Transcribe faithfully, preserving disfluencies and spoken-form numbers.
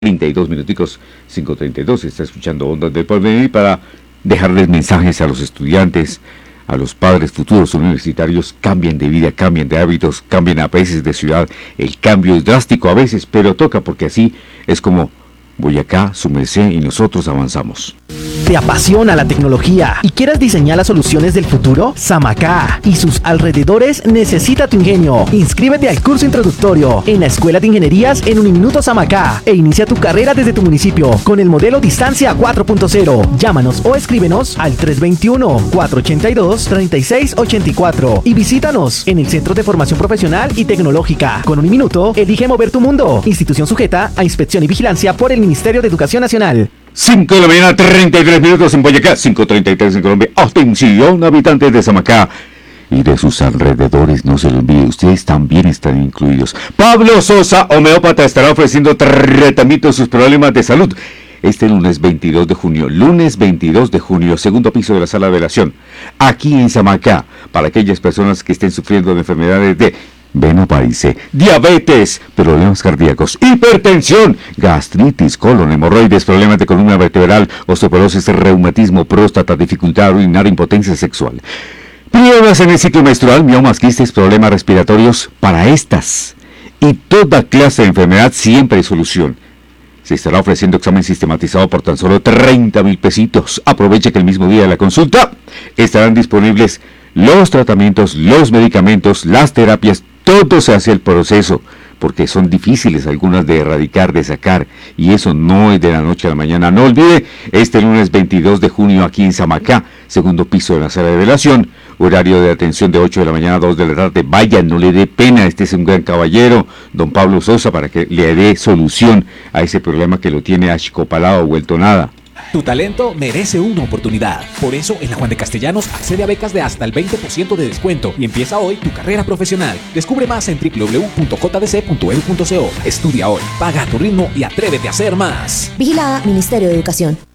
treinta y dos minuticos, cinco treinta y dos, está escuchando Ondas del Porvenir para dejarles mensajes a los estudiantes, a los padres futuros universitarios. Cambien de vida, cambien de hábitos, cambien a veces de ciudad. El cambio es drástico a veces, pero toca, porque así es como Boyacá, su merced y nosotros avanzamos. ¿Te apasiona la tecnología y quieres diseñar las soluciones del futuro? Samacá y sus alrededores necesita tu ingenio. Inscríbete al curso introductorio en la Escuela de Ingenierías en Uniminuto Samacá e inicia tu carrera desde tu municipio con el modelo Distancia cuatro punto cero. Llámanos o escríbenos al tres dos uno, cuatro ocho dos, tres seis ocho cuatro y visítanos en el Centro de Formación Profesional y Tecnológica. Con Uniminuto, elige mover tu mundo. Institución sujeta a inspección y vigilancia por el Ministerio de Educación Nacional. cinco de la mañana, treinta y tres minutos en Boyacá, cinco treinta y tres en Colombia. Atención, habitantes de Samacá y de sus alrededores, no se lo olvide, ustedes también están incluidos. Pablo Sosa, homeópata, estará ofreciendo tratamiento de sus problemas de salud este lunes veintidós de junio, lunes veintidós de junio, segundo piso de la Sala de Velación, aquí en Samacá, para aquellas personas que estén sufriendo de enfermedades de veno varice, diabetes, problemas cardíacos, hipertensión, gastritis, colon, hemorroides, problemas de columna vertebral, osteoporosis, reumatismo, próstata, dificultad urinaria, impotencia sexual, problemas en el ciclo menstrual, miomas, quistes, problemas respiratorios. Para estas y toda clase de enfermedad siempre hay solución. Se estará ofreciendo examen sistematizado por tan solo treinta mil pesitos. Aproveche que el mismo día de la consulta estarán disponibles los tratamientos, los medicamentos, las terapias. Todo se hace el proceso, porque son difíciles algunas de erradicar, de sacar, y eso no es de la noche a la mañana. No olvide, este lunes veintidós de junio aquí en Samacá, segundo piso de la Sala de Velación, horario de atención de ocho de la mañana a dos de la tarde. Vaya, no le dé pena, este es un gran caballero, don Pablo Sosa, para que le dé solución a ese problema que lo tiene achicopalado, vuelto nada. Tu talento merece una oportunidad. Por eso, en la Juan de Castellanos accede a becas de hasta el veinte por ciento de descuento y empieza hoy tu carrera profesional. Descubre más en doble u doble u doble u punto j d c punto e d u punto co. Estudia hoy, paga a tu ritmo y atrévete a hacer más. Vigilada Ministerio de Educación.